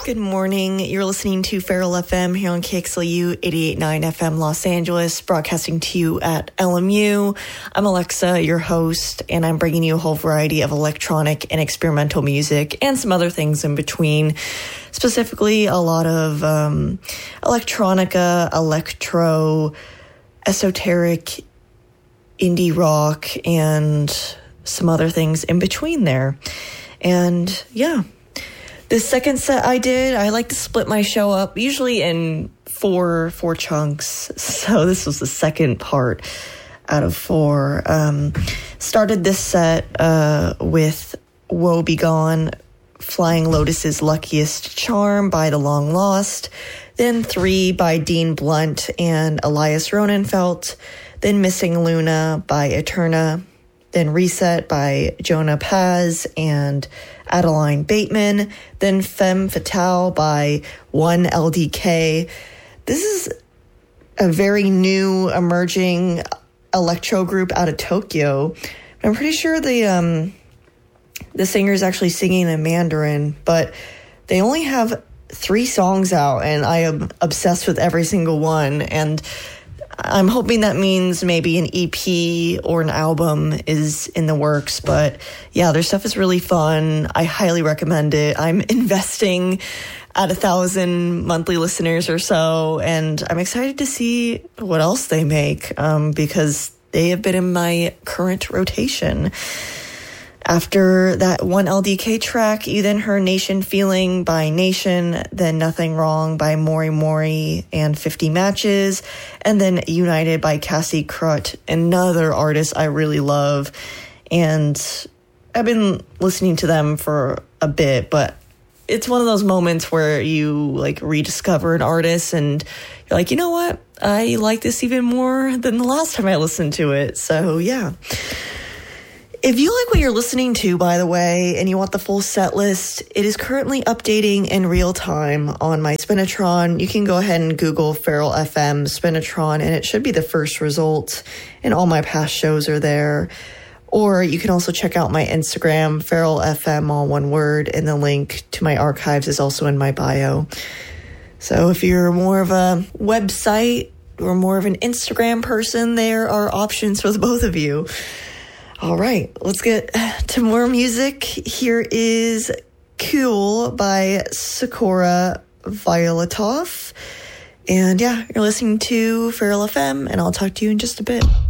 Good morning. You're listening to Feral FM here on KXLU 88.9 FM Los Angeles, broadcasting to you at LMU. I'm Alexa, your host, and I'm bringing you a whole variety of electronic and experimental music and some other things in between. Specifically, a lot of electronica, electro, esoteric, indie rock, and some other things in between there. And yeah. This second set I like to split my show up, usually in four chunks. So this was the second part out of four. Started this set with Woe Begone, Flying Lotus's Luckiest Charm by The Long Lost, then 3 by Dean Blunt and Elias Ronenfelt, then Missing Luna by Eterna, then Reset by Jonah Paz and Adeline Bateman, then Femme Fatale by 1LDK. This is a very new emerging electro group out of Tokyo. I'm pretty sure the singer is actually singing in Mandarin, but they only have 3 songs out, and I am obsessed with every single one, and I'm hoping that means maybe an EP or an album is in the works. But yeah, their stuff is really fun. I highly recommend it. I'm investing at 1,000 monthly listeners or so, and I'm excited to see what else they make because they have been in my current rotation. After that 1LDK track, you then heard Nation Feeling by Nation, then Nothing Wrong by Mori Mori and 50 Matches, and then United by Cassie Crut, another artist I really love. And I've been listening to them for a bit, but it's one of those moments where you like rediscover an artist and you're like, you know what? I like this even more than the last time I listened to it. So yeah. If you like what you're listening to, by the way, and you want the full set list, it is currently updating in real time on my Spinitron. You can go ahead and Google Feral FM Spinitron, and it should be the first result, and all my past shows are there. Or you can also check out my Instagram, Feral FM, all one word, and the link to my archives is also in my bio. So if you're more of a website or more of an Instagram person, there are options for the both of you. All right, let's get to more music. Here is Cool by Sakura Violetov. And yeah, you're listening to Feral FM, and I'll talk to you in just a bit.